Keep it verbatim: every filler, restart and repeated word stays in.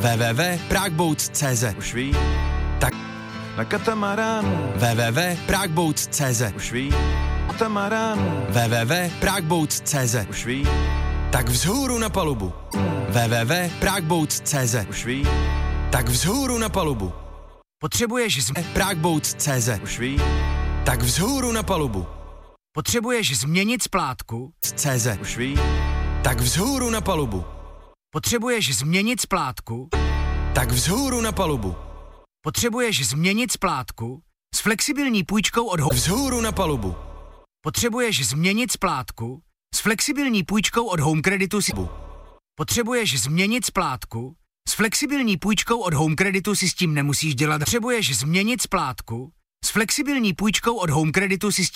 w w w tečka pragboots tečka c z. Už ví, Tak na katamaránu. w w w tečka pragboots tečka c z. Už ví, katamaránu. w w w tečka pragboots tečka c z. Už ví, Tak vzhůru na palubu. w w w tečka pragboots tečka c z. už ví, Tak vzhůru na palubu. Potřebuješ z pragboots tečka c z. už ví, Tak vzhůru na palubu. Potřebuješ změnit splátku C Z. už ví, Tak vzhůru na palubu. Potřebuješ změnit splátku? Tak vzhůru na palubu. Potřebuješ změnit splátku? S flexibilní půjčkou od Home Vzhůru na palubu. Potřebuješ změnit splátku? S flexibilní půjčkou od Home Creditu si... Potřebuješ změnit splátku? S flexibilní půjčkou od Home Creditu si s tím nemusíš dělat. Potřebuješ změnit splátku? S flexibilní půjčkou od Home Creditu si s